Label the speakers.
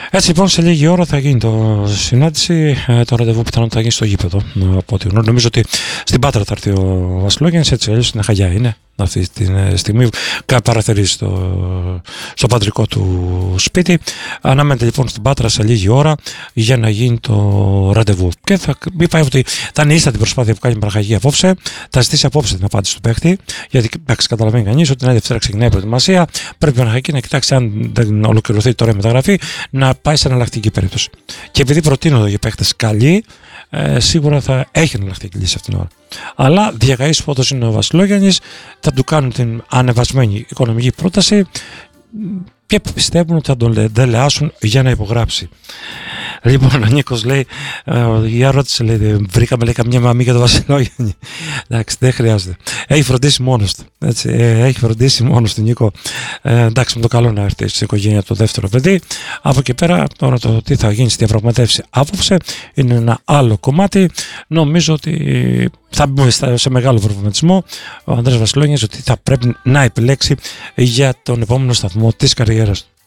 Speaker 1: Έτσι λοιπόν σε λίγη ώρα θα γίνει το συνάντηση, το ραντεβού πιθανόν θα γίνει στο γήπεδο. Από ό,τι γνωρίζω, νομίζω ότι στην Πάτρα θα έρθει ο Βασιλόγιαννης, έτσι αλλιώς στην Χαγιά είναι. Αυτή τη στιγμή παραθερίζει στο πατρικό του σπίτι. Αναμένεται λοιπόν στην Πάτρα σε λίγη ώρα για να γίνει το ραντεβού. Και θα είπα ότι θα είναι ίστατη προσπάθεια που κάνει η Παναχαϊκή απόψε. Θα ζητήσει απόψε την απάντηση του παίχτη. Γιατί καταλαβαίνει κανείς ότι την Δευτέρα ξεκινάει η προετοιμασία. Πρέπει η Παναχαϊκή να κοιτάξει, αν δεν ολοκληρωθεί τώρα η μεταγραφή, να πάει σε εναλλακτική περίπτωση. Και επειδή προτείνονται για παίχτες καλοί, σίγουρα θα έχει εναλλακτική λύση αυτήν την ώρα. Αλλά διακαής φώτος είναι ο Βασιλόγιαννης, θα του κάνουν την ανεβασμένη οικονομική πρόταση και πιστεύουν ότι θα τον δελεάσουν για να υπογράψει. Λοιπόν, ο Νίκος λέει, για ρώτησε, λέει, βρήκαμε λέει, καμιά μαμή για τον Βασιλόγιαννη. Εντάξει, δεν χρειάζεται. Έχει φροντίσει μόνος του. Έτσι, έχει φροντίσει μόνος του, Νίκο. Εντάξει, με το καλό να έρθει στην οικογένεια το δεύτερο παιδί. Από εκεί πέρα, τώρα το τι θα γίνει στη διαπραγματεύση απόψε είναι ένα άλλο κομμάτι. Νομίζω ότι θα μπούμε σε μεγάλο προβληματισμό ο Ανδρέας Βασιλόγιαννης ότι θα πρέπει να επιλέξει για τον επόμενο σταθμό της καριέρας του.